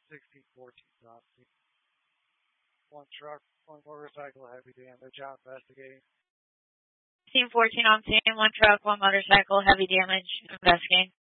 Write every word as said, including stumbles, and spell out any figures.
sixteen fourteen stop. One truck, one motorcycle, heavy damage. Out investigating. sixteen fourteen on scene, one truck, one motorcycle, heavy damage, investigating.